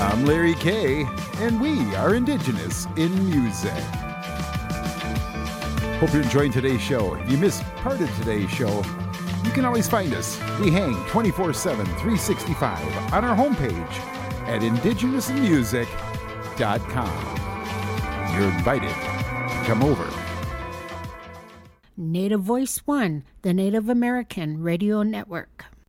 I'm Larry Kay, and we are Indigenous in Music. Hope you're enjoying today's show. If you missed part of today's show, you can always find us. We hang 24/7, 365 on our homepage at indigenousinmusic.com. You're invited to come over. Native Voice One, the Native American Radio Network.